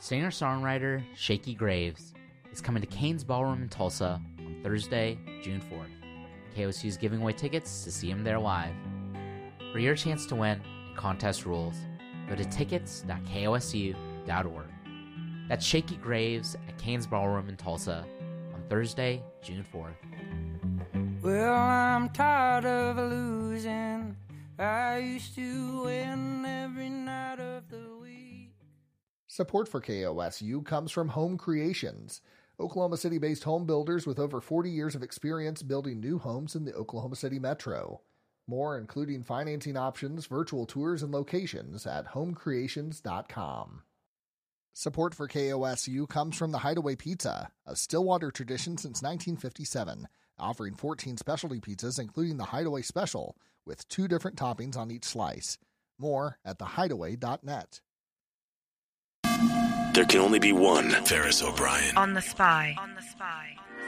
Singer-songwriter Shakey Graves is coming to Cain's Ballroom in Tulsa on Thursday, June 4th. KOSU is giving away tickets to see him there live. For your chance to win and contest rules, go to tickets.kosu.org. That's Shakey Graves at Cain's Ballroom in Tulsa on Thursday, June 4th. Well, I'm tired of losing. I used to win every night of the week. Support for KOSU comes from Home Creations, Oklahoma City-based home builders with over 40 years of experience building new homes in the Oklahoma City metro. More, including financing options, virtual tours, and locations at homecreations.com. Support for KOSU comes from the Hideaway Pizza, a Stillwater tradition since 1957, offering 14 specialty pizzas including the Hideaway Special, with 2 different toppings on each slice. More at thehideaway.net. There can only be one Ferris O'Brien. On the Spy.